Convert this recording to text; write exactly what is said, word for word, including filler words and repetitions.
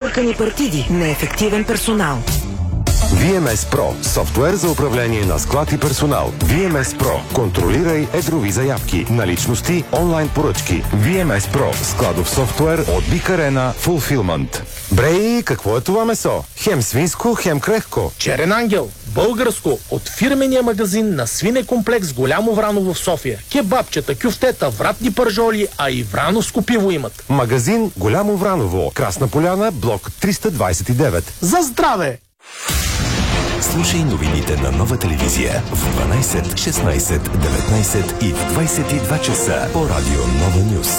Объркани партиди, неефективен персонал. ви ем ес Pro – софтуер за управление на склад и персонал. ви ем ес Pro – контролирай едрови заявки, наличности, онлайн поръчки. ви ем ес Pro – складов софтуер от Big Arena Fulfillment. Брей, какво е това месо? Хем свинско, хем крехко. Черен ангел, българско, от фирмения магазин на свинекомплекс Голямо Враново в София. Кебабчета, кюфтета, вратни пържоли, а и врановско пиво имат. Магазин Голямо Враново, Красна поляна, блок триста двадесет и девет. За здраве! Слушай новините на Нова телевизия в дванадесет, шестнадесет, деветнадесет и в двадесет и два часа по радио Нова Нюс.